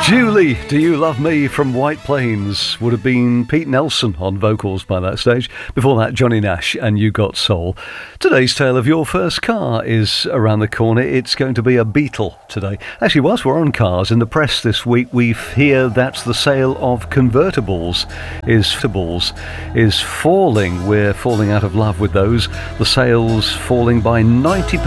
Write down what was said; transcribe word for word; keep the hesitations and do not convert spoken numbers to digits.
Julie, Do You Love Me from White Plains would have been Pete Nelson on vocals by that stage. Before that, Johnny Nash and You Got Soul. Today's tale of your first car is around the corner. It's going to be a Beetle today. Actually, whilst we're on cars, in the press this week, we hear that the sale of convertibles is, is falling. We're falling out of love with those. The sales falling by ninety percent.